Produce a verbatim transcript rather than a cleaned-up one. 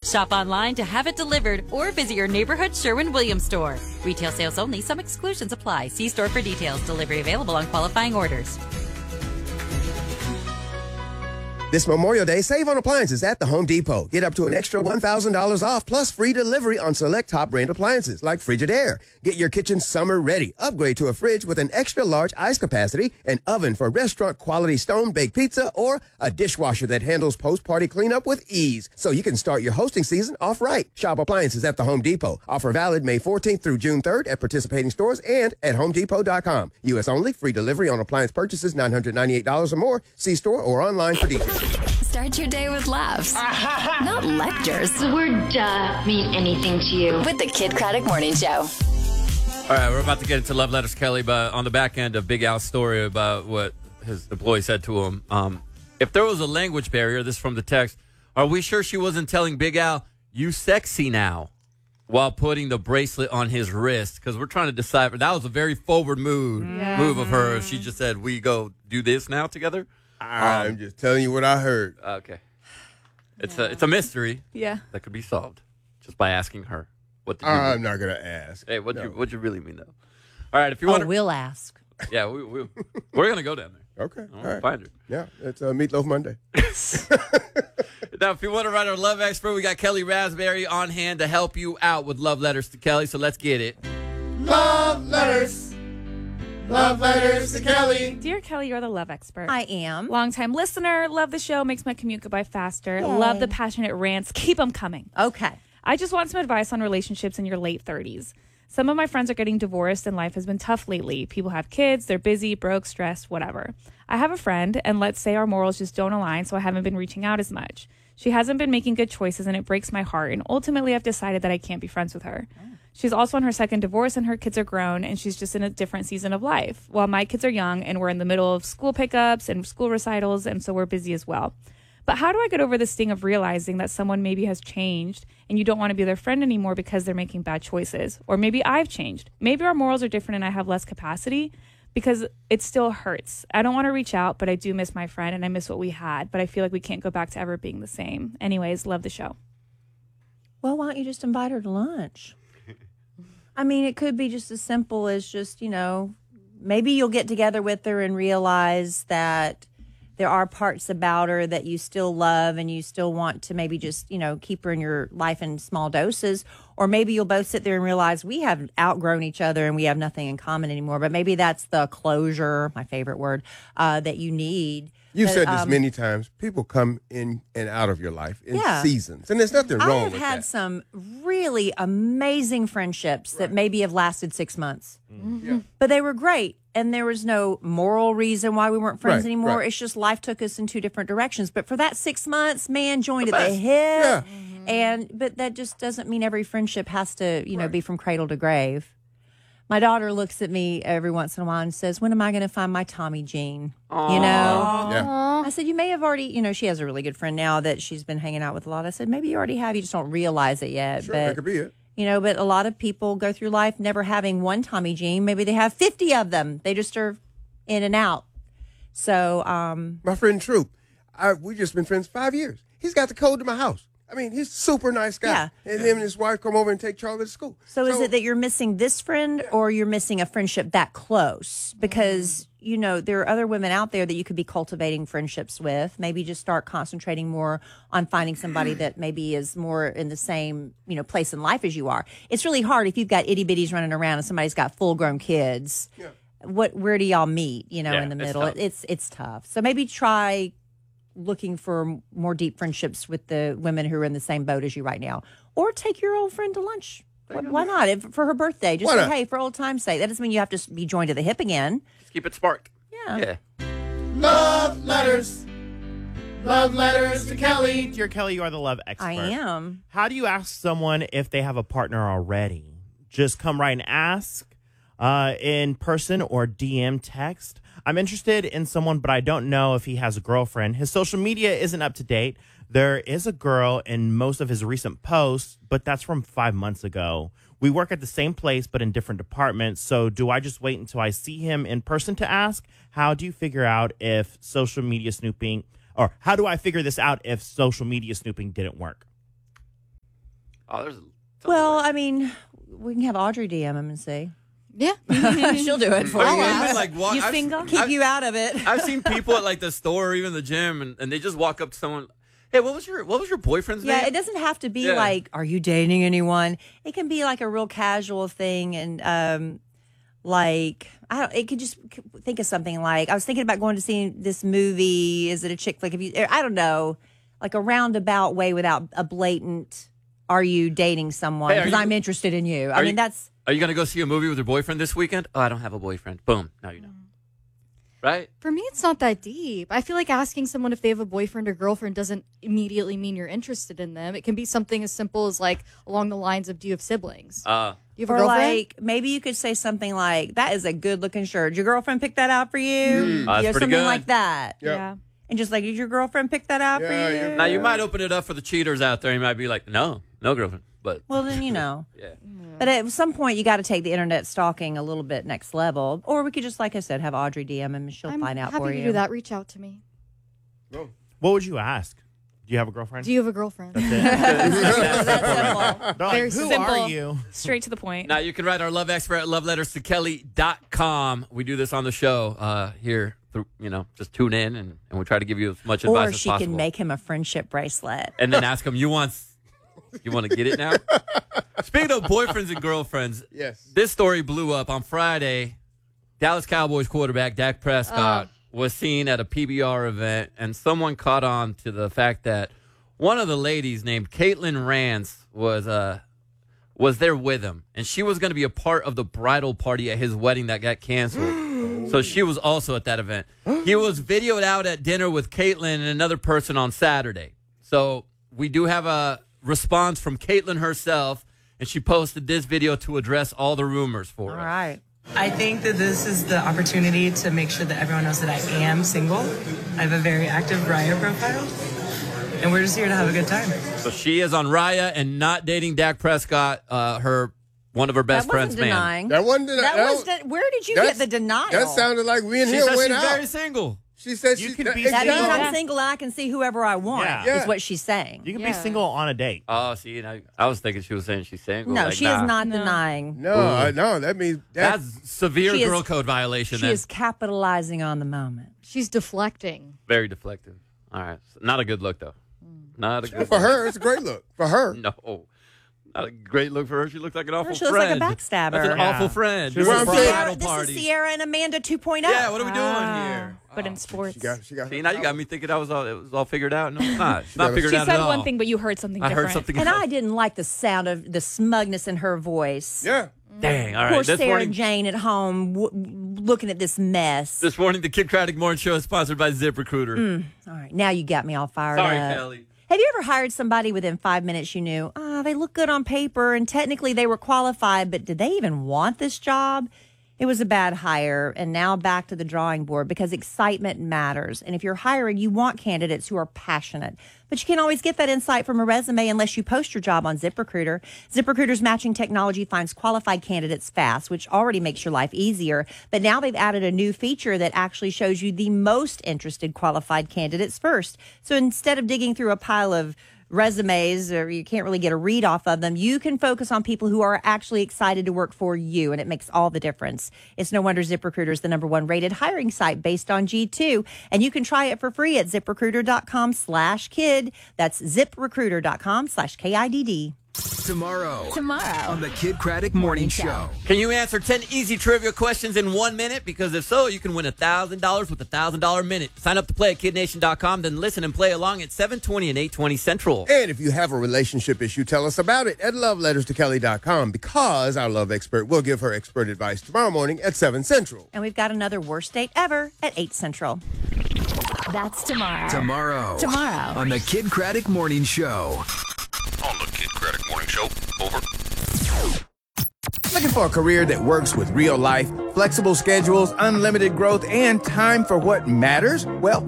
Shop online to have it delivered or visit your neighborhood Sherwin-Williams store. Retail sales only. Some exclusions apply. See store for details. Delivery available on qualifying orders. This Memorial Day, save on appliances at the Home Depot. Get up to an extra one thousand dollars off plus free delivery on select top brand appliances like Frigidaire. Get your kitchen summer ready. Upgrade to a fridge with an extra large ice capacity, an oven for restaurant quality stone baked pizza, or a dishwasher that handles post-party cleanup with ease so you can start your hosting season off right. Shop appliances at the Home Depot. Offer valid May fourteenth through June third at participating stores and at home depot dot com. U S only. Free delivery on appliance purchases nine hundred ninety-eight dollars or more. See store or online for details. Start your day with laughs, not lectures. The word duh mean anything to you? With the Kid Craddock Morning Show. All right, we're about to get into Love Letters, Kelly, but on the back end of Big Al's story about what his employee said to him, um, if there was a language barrier, this is from the text, are we sure she wasn't telling Big Al, you sexy now, while putting the bracelet on his wrist? Because we're trying to decipher. That was a very forward move, Yeah. move of her. She just said, we go do this now together? I'm just telling you what I heard. Okay. It's a it's a mystery Yeah. that could be solved just by asking her. What did you I'm mean? not going to ask. Hey, what No. you what you really mean, though? All right, if you Oh, want to... we'll ask. Yeah, we, we, we're going to go down there. Okay. All All right. right. Find her. Yeah, it's uh, Meatloaf Monday. Now, if you want to write our love expert, we got Kelly Raspberry on hand to help you out with love letters to Kelly. So let's get it. Love letters. Love letters to Kelly. Dear Kelly, you're the love expert. I am. Longtime listener. Love the show. Makes my commute go by faster. Yay. Love the passionate rants. Keep them coming. Okay. I just want some advice on relationships in your late thirties. Some of my friends are getting divorced and life has been tough lately. People have kids, they're busy, broke, stressed, whatever. I have a friend, and let's say our morals just don't align, so I haven't been reaching out as much. She hasn't been making good choices, and it breaks my heart, and ultimately I've decided that I can't be friends with her. She's also on her second divorce, and her kids are grown, and she's just in a different season of life. While my kids are young, and we're in the middle of school pickups and school recitals, and so we're busy as well. But how do I get over the sting of realizing that someone maybe has changed and you don't want to be their friend anymore because they're making bad choices? Or maybe I've changed. Maybe our morals are different and I have less capacity, because it still hurts. I don't want to reach out, but I do miss my friend and I miss what we had. But I feel like we can't go back to ever being the same. Anyways, love the show. Well, why don't you just invite her to lunch? I mean, it could be just as simple as just, you know, maybe you'll get together with her and realize that there are parts about her that you still love and you still want to maybe just, you know, keep her in your life in small doses. Or maybe you'll both sit there and realize we have outgrown each other and we have nothing in common anymore. But maybe that's the closure, my favorite word, uh, that you need. You've But, said this um, many times. People come in and out of your life in Yeah. seasons. And there's nothing I wrong have with had that. some really amazing friendships that maybe have lasted six months. Yeah. But they were great. And there was no moral reason why we weren't friends Right, anymore. right. It's just life took us in two different directions. But for that six months, man, joined The at the best. hip. Yeah. And but that just doesn't mean every friendship has to, you know, be from cradle to grave. My daughter looks at me every once in a while and says, "When am I going to find my Tommy Jean?" You know? Yeah. I said, "You may have already, you know, she has a really good friend now that she's been hanging out with a lot." I said, "Maybe you already have. You just don't realize it yet." Sure, but that could be it. you know, but a lot of people go through life never having one Tommy Jean. Maybe they have fifty of them. They just are in and out. So, um, My friend Troop, I, we just been friends five years. He's got the code to my house. I mean, he's a super nice guy. Yeah. And him and his wife come over and take Charlie to school. so is it that you're missing this friend or you're missing a friendship that close? Because, you know, there are other women out there that you could be cultivating friendships with. Maybe just start concentrating more on finding somebody that maybe is more in the same, you know, place in life as you are. It's really hard if you've got itty bitties running around and somebody's got full grown kids. Yeah. What, where do y'all meet, you know, Yeah, in the it's middle? tough. It, it's, it's tough. So maybe try looking for more deep friendships with the women who are in the same boat as you right now, or take your old friend to lunch. Why, why not? If, for her birthday, just Why say, not? hey, for old time's sake. That doesn't mean you have to be joined at the hip again. Just keep it sparked. Yeah. Yeah. Love letters. Love letters to Kelly. Dear Kelly, you are the love expert. I am. How do you ask someone if they have a partner already? Just come right and ask uh, in person or D M text. I'm interested in someone, but I don't know if he has a girlfriend. His social media isn't up to date. There is a girl in most of his recent posts, but that's from five months ago. We work at the same place, but in different departments. So do I just wait until I see him in person to ask? How do you figure out if social media snooping, or how do I figure this out if social media snooping didn't work? Oh, there's. Well, I mean, we can have Audrey D M him and see. Yeah. She'll do it for Are you. you even, like, walk- You I've- single? Keep I've- you out of it. I've seen people at like the store or even the gym, and, and they just walk up to someone. Hey, what was your what was your boyfriend's Yeah, name? it doesn't have to be Yeah. like, are you dating anyone? It can be like a real casual thing, and um, like I don't. It could just think of something like I was thinking about going to see this movie. Is it a chick flick? If you, I don't know, like a roundabout way without a blatant. Are you dating someone? Hey, are Because you- I'm interested in you. I are mean, you- that's Are you gonna go see a movie with your boyfriend this weekend? Oh, I don't have a boyfriend. Boom. Now you know. Right? For me, it's not that deep. I feel like asking someone if they have a boyfriend or girlfriend doesn't immediately mean you're interested in them. It can be something as simple as like along the lines of, do you have siblings? Uh, do you have a or girlfriend? like maybe you could say something like, "That is a good looking shirt. Did your girlfriend pick that out for you?" Mm. Oh, you that's know, pretty something good. like that. Yeah. yeah. And just like, did your girlfriend pick that out Yeah, for you? yeah. now you might open it up for the cheaters out there. You might be like, no, no girlfriend. But Well, then you know. yeah. But at some point, you got to take the internet stalking a little bit next level, or we could just, like I said, have Audrey D M him and she'll I'm find out happy for to you. do that. Reach out to me. What would you ask? Do you have a girlfriend? Do you have a girlfriend? That's simple. They're like, Very who simple. are you? Straight to the point. Now you can write our love expert at love letters to kelly dot com. We do this on the show uh, here. Through, you know, just tune in and, and we try to give you as much advice Or as she possible. can make him a friendship bracelet. and then ask him, you want you want to get it now? Speaking of boyfriends and girlfriends, Yes. this story blew up on Friday. Dallas Cowboys quarterback Dak Prescott was seen at a P B R event, and someone caught on to the fact that one of the ladies named Caitlin Rance was uh was there with him, and she was going to be a part of the bridal party at his wedding that got canceled. So she was also at that event. He was videoed out at dinner with Caitlin and another person on Saturday. So we do have a response from Caitlin herself, and she posted this video to address all the rumors for All us. right. I think that this is the opportunity to make sure that everyone knows that I am single. I have a very active Raya profile, and we're just here to have a good time. So she is on Raya and not dating Dak Prescott, uh, her one of her best That friends, wasn't man. denying. That wasn't deni- That that was. was- De- where did you that's- get the denial? That sounded like we and She him says went she's out. very single. She said You she could that- be That means single. I'm single and I can see whoever I want. Yeah. Yeah. Is what she's saying. You can Yeah. be single on a date. Oh, see, I, I was thinking she was saying she's single. No, Like, she nah. is not denying. No, uh, no, that means that, That's severe She is- girl code violation. She then. is capitalizing on the moment. She's deflecting. Very deflective. All right. So not a good look, though. Not a good for look. her. It's a great look for her. No. Not a great look for her. She looked like an awful she looks like a friend. backstabber. That's an Yeah. awful friend. She This was is a a Sierra- bridal This party. is Sierra and Amanda two point oh. Yeah, what are we doing Ah, here? But in sports. She got, she got. See, her now you power. got me thinking I was all, it was all figured out. No, it's not. It's not She figured She out said at all. one thing, but you heard something I different. heard something And else. I didn't like the sound of the smugness in her voice. Yeah. Dang. All Poor right. This Sarah morning, Jane at home w- looking at this mess. this morning, the Kid Craddock Morning Show is sponsored by ZipRecruiter. All right, now you got me all fired Sorry, up. Kelly. Have you ever hired somebody within five minutes you knew, ah, they look good on paper and technically they were qualified, but did they even want this job? It was a bad hire, and now back to the drawing board because excitement matters. And if you're hiring, you want candidates who are passionate. But you can't always get that insight from a resume unless you post your job on ZipRecruiter. ZipRecruiter's matching technology finds qualified candidates fast, which already makes your life easier. But now they've added a new feature that actually shows you the most interested qualified candidates first. So instead of digging through a pile of resumes or you can't really get a read off of them, you can focus on people who are actually excited to work for you, and it makes all the difference. It's no wonder ZipRecruiter is the number one rated hiring site based on G two, and you can try it for free at ziprecruiter.com slash kid. That's ziprecruiter.com slash K I D D. Tomorrow. Tomorrow. On the Kid Craddock Morning Show. Can you answer ten easy trivia questions in one minute? Because if so, you can win one thousand dollars with a one thousand dollars minute. Sign up to play at kid nation dot com, then listen and play along at seven twenty and eight twenty Central. And if you have a relationship issue, tell us about it at love letters to kelly dot com because our love expert will give her expert advice tomorrow morning at seven Central. And we've got another worst date ever at eight Central. That's tomorrow. Tomorrow. Tomorrow. On the Kid Craddock Morning Show. On the Kid Craddock Morning Show. Over. Looking for a career that works with real life, flexible schedules, unlimited growth, and time for what matters? Well,